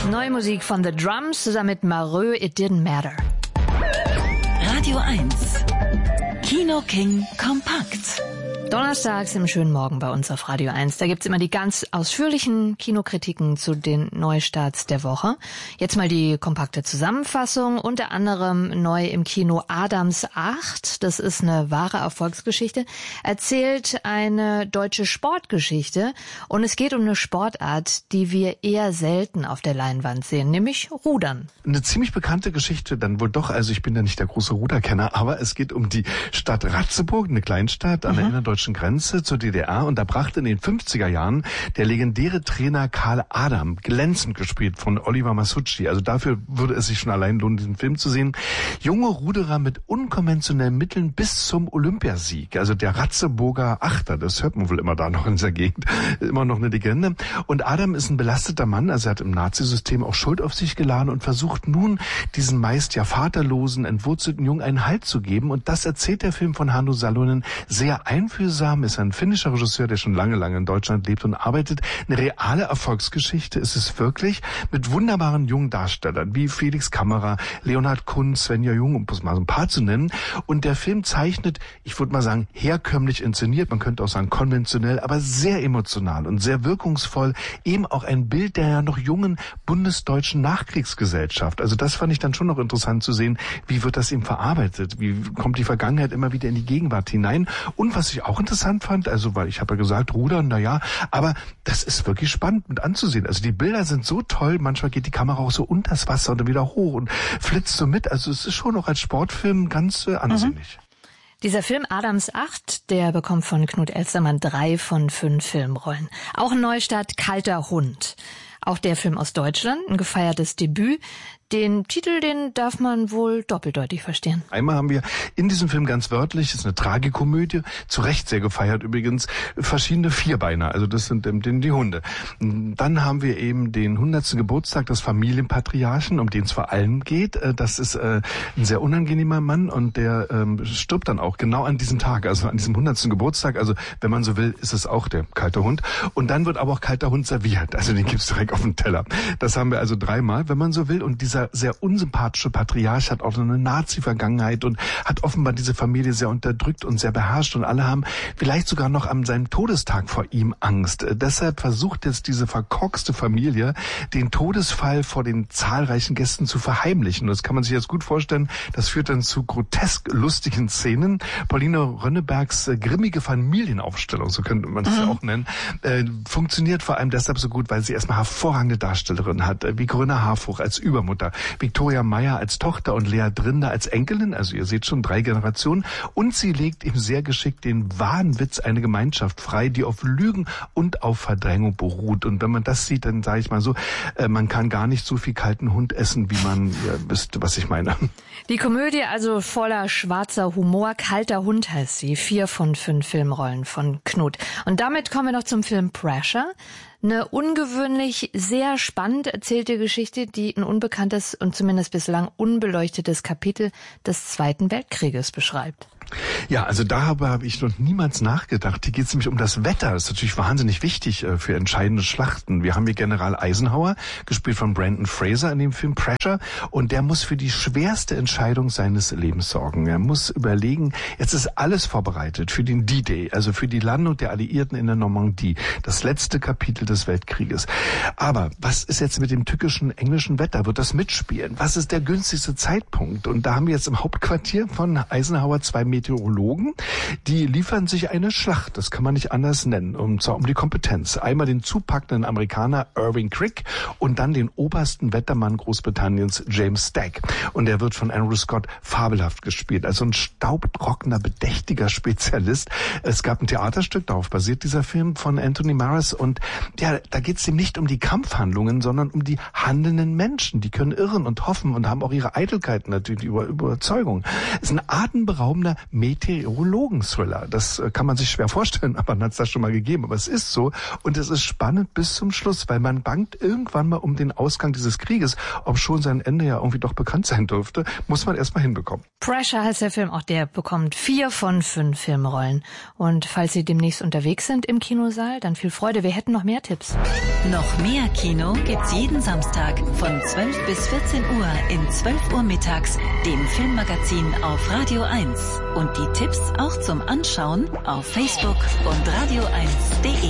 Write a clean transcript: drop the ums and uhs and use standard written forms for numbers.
Neue Musik von The Drums zusammen mit Mareux, It Didn't Matter. Radio 1 Kino King Kompakt. Donnerstags im schönen Morgen bei uns auf Radio 1. Da gibt's immer die ganz ausführlichen Kinokritiken zu den Neustarts der Woche. Jetzt mal die kompakte Zusammenfassung. Unter anderem neu im Kino Adams 8. Das ist eine wahre Erfolgsgeschichte. Erzählt eine deutsche Sportgeschichte. Und es geht um eine Sportart, die wir eher selten auf der Leinwand sehen, nämlich Rudern. Eine ziemlich bekannte Geschichte dann wohl doch. Also ich bin ja nicht der große Ruderkenner, aber es geht um die Stadt Ratzeburg, eine Kleinstadt an der innerdeutschen Grenze zur DDR, und da brachte in den 50er Jahren der legendäre Trainer Karl Adam, glänzend gespielt von Oliver Masucci, also dafür würde es sich schon allein lohnen, diesen Film zu sehen, junge Ruderer mit unkonventionellen Mitteln bis zum Olympiasieg. Also der Ratzeburger Achter, das hört man wohl immer da noch in dieser Gegend, immer noch eine Legende. Und Adam ist ein belasteter Mann, also er hat im Nazisystem auch Schuld auf sich geladen und versucht nun, diesen meist ja vaterlosen, entwurzelten Jungen einen Halt zu geben, und das erzählt der Film von Hannu Salonen sehr einfühlsam, ist ein finnischer Regisseur, der schon lange in Deutschland lebt und arbeitet. Eine reale Erfolgsgeschichte ist es wirklich, mit wunderbaren jungen Darstellern wie Felix Kammerer, Leonhard Kunz, Svenja Jung, um es mal so ein paar zu nennen. Und der Film zeichnet, ich würde mal sagen, herkömmlich inszeniert, man könnte auch sagen konventionell, aber sehr emotional und sehr wirkungsvoll, eben auch ein Bild der ja noch jungen bundesdeutschen Nachkriegsgesellschaft. Also das fand ich dann schon noch interessant zu sehen, wie wird das eben verarbeitet, wie kommt die Vergangenheit immer wieder in die Gegenwart hinein. Und was ich auch interessant fand, also weil ich habe ja gesagt, Rudern, naja, aber das ist wirklich spannend mit anzusehen. Also die Bilder sind so toll, manchmal geht die Kamera auch so unter das Wasser und dann wieder hoch und flitzt so mit. Also es ist schon auch als Sportfilm ganz ansehnlich. Dieser Film Adams 8, der bekommt von Knut Elstermann 3 von 5 Filmrollen. Auch ein Neustart, Kalter Hund. Auch der Film aus Deutschland, ein gefeiertes Debüt. Den Titel, den darf man wohl doppeldeutig verstehen. Einmal haben wir in diesem Film ganz wörtlich, ist eine Tragikomödie, zu Recht sehr gefeiert übrigens, verschiedene Vierbeiner, also das sind die Hunde. Dann haben wir eben den 100. Geburtstag des Familienpatriarchen, um den es vor allem geht. Das ist ein sehr unangenehmer Mann, und der stirbt dann auch genau an diesem Tag, also an diesem 100. Geburtstag. Also wenn man so will, ist es auch der kalte Hund. Und dann wird aber auch kalter Hund serviert, also den gibt's direkt auf dem Teller. Das haben wir also 3-mal, wenn man so will. Und dieser sehr unsympathische Patriarch hat auch eine Nazi-Vergangenheit und hat offenbar diese Familie sehr unterdrückt und sehr beherrscht, und alle haben vielleicht sogar noch an seinem Todestag vor ihm Angst. Deshalb versucht jetzt diese verkorkste Familie, den Todesfall vor den zahlreichen Gästen zu verheimlichen. Und das kann man sich jetzt gut vorstellen. Das führt dann zu grotesk lustigen Szenen. Pauline Rönnebergs grimmige Familienaufstellung, so könnte man das ja auch nennen, funktioniert vor allem deshalb so gut, weil sie erstmal hervorragende Darstellerinnen hat, wie Gröner Harfuch als Übermutter, Viktoria Meyer als Tochter und Lea Drinder als Enkelin, also ihr seht schon 3 Generationen, und sie legt ihm sehr geschickt den Wahnwitz eine Gemeinschaft frei, die auf Lügen und auf Verdrängung beruht. Und wenn man das sieht, dann sage ich mal so, man kann gar nicht so viel kalten Hund essen, wie man wisst, was ich meine. Die Komödie also voller schwarzer Humor, Kalter Hund heißt sie, 4 von 5 Filmrollen von Knut. Und damit kommen wir noch zum Film Pressure. Eine ungewöhnlich, sehr spannend erzählte Geschichte, die ein unbekanntes und zumindest bislang unbeleuchtetes Kapitel des Zweiten Weltkrieges beschreibt. Ja, also darüber habe ich noch niemals nachgedacht. Hier geht es nämlich um das Wetter. Das ist natürlich wahnsinnig wichtig für entscheidende Schlachten. Wir haben hier General Eisenhower, gespielt von Brendan Fraser in dem Film Pressure, und der muss für die schwerste Entscheidung seines Lebens sorgen. Er muss überlegen, jetzt ist alles vorbereitet für den D-Day, also für die Landung der Alliierten in der Normandie, das letzte Kapitel des Weltkrieges. Aber was ist jetzt mit dem tückischen englischen Wetter? Wird das mitspielen? Was ist der günstigste Zeitpunkt? Und da haben wir jetzt im Hauptquartier von Eisenhower 2 Meteorologen, die liefern sich eine Schlacht, das kann man nicht anders nennen, und zwar um die Kompetenz. Einmal den zupackenden Amerikaner Irving Crick und dann den obersten Wettermann Großbritanniens James Stack. Und der wird von Andrew Scott fabelhaft gespielt, also ein staubtrockener, bedächtiger Spezialist. Es gab ein Theaterstück, darauf basiert dieser Film, von Anthony Maras, und ja, da geht es ihm nicht um die Kampfhandlungen, sondern um die handelnden Menschen. Die können irren und hoffen und haben auch ihre Eitelkeit natürlich, die Überzeugung. Es ist ein atemberaubender, Meteorologen-Thriller. Das kann man sich schwer vorstellen, aber man hat es da schon mal gegeben. Aber es ist so und es ist spannend bis zum Schluss, weil man bangt irgendwann mal um den Ausgang dieses Krieges, ob schon sein Ende ja irgendwie doch bekannt sein dürfte, muss man erstmal hinbekommen. Pressure heißt der Film, auch der bekommt 4 von 5 Filmrollen. Und falls Sie demnächst unterwegs sind im Kinosaal, dann viel Freude. Wir hätten noch mehr Tipps. Noch mehr Kino gibt's jeden Samstag von 12 bis 14 Uhr in 12 Uhr mittags, dem Filmmagazin auf Radio 1. Und die Tipps auch zum Anschauen auf Facebook und radio1.de.